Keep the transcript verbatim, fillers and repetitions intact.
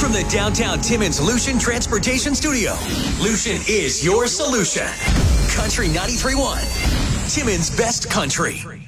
From the downtown Timmins Lucian Transportation Studio, Lucian is your solution. Country ninety-three point one, Timmins' best country.